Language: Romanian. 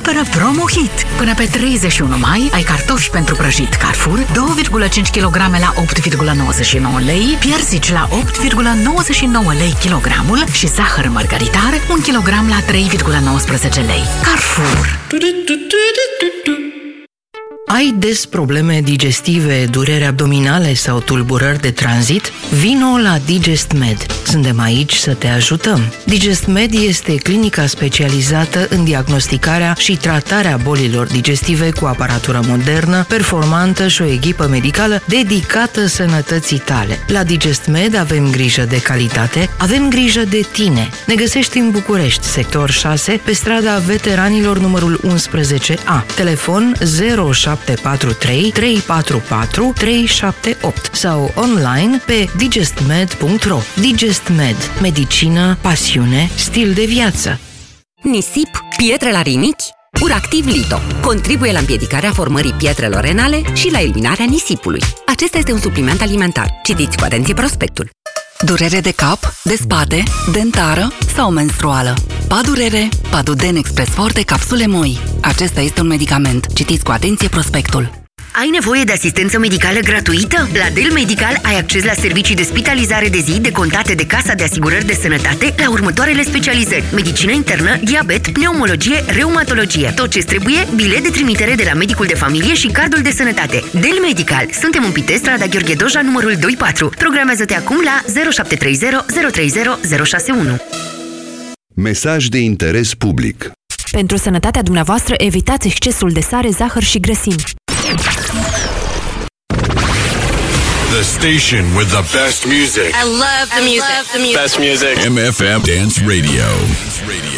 descoperă Promohit. Până pe 31 mai ai cartofi pentru prăjit Carrefour 2,5 kg la 8,99 lei, piersici la 8,99 lei kilogramul și zahăr mărgăritar 1 kg la 3,19 lei. Carrefour. Ai des probleme digestive, dureri abdominale sau tulburări de tranzit? Vino la DigestMed. Suntem aici să te ajutăm. DigestMed este clinica specializată în diagnosticarea și tratarea bolilor digestive cu aparatură modernă, performantă și o echipă medicală dedicată sănătății tale. La DigestMed avem grijă de calitate, avem grijă de tine. Ne găsești în București, sector 6, pe strada Veteranilor numărul 11A. Telefon 0743 344 378 sau online pe digestmed.ro. DigestMed. Medicină, pasiune, stil de viață. Nisip, pietre la rinichi? Uractiv Lito contribuie la împiedicarea formării pietrelor renale și la eliminarea nisipului. Acesta este un supliment alimentar. Citiți cu atenție prospectul. Durere de cap, de spate, dentară sau menstruală. Padurere, Paduden Express Forte capsule moi. Acesta este un medicament. Citiți cu atenție prospectul. Ai nevoie de asistență medicală gratuită? La Del Medical ai acces la servicii de spitalizare de zi decontate de Casa de Asigurări de Sănătate la următoarele specializări: medicină internă, diabet, pneumologie, reumatologie. Tot ce trebuie, bilet de trimitere de la medicul de familie și cardul de sănătate. Del Medical. Suntem în Pitești, strada Gheorghe Doja, numărul 24. Programează-te acum la 0730 030 061. Mesaj de interes public. Pentru sănătatea dumneavoastră, evitați excesul de sare, zahăr și grăsimi. The station with the best music. I love the music. Best music. MFM Dance Radio.